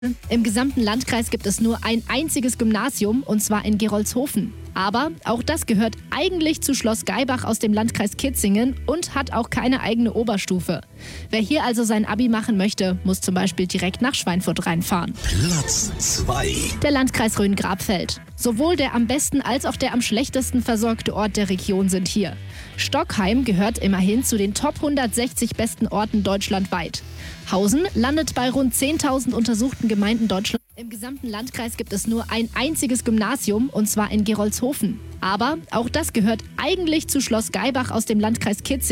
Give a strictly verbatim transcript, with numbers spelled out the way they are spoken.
Im gesamten Landkreis gibt es nur ein einziges Gymnasium, und zwar in Gerolzhofen. Aber auch das gehört eigentlich zu Schloss Gaibach aus dem Landkreis Kitzingen und hat auch keine eigene Oberstufe. Wer hier also sein Abi machen möchte, muss zum Beispiel direkt nach Schweinfurt reinfahren. Platz zwei. Der Landkreis Rhön-Grabfeld. Sowohl der am besten als auch der am schlechtesten versorgte Ort der Region sind hier. Stockheim gehört immerhin zu den Top hundertsechzig besten Orten deutschlandweit. Hausen landet bei rund zehntausend untersuchten Gemeinden Deutschlands. Im gesamten Landkreis gibt es nur ein einziges Gymnasium, und zwar in Gerolzhofen. Aber auch das gehört eigentlich zu Schloss Gaibach aus dem Landkreis Kitzingen.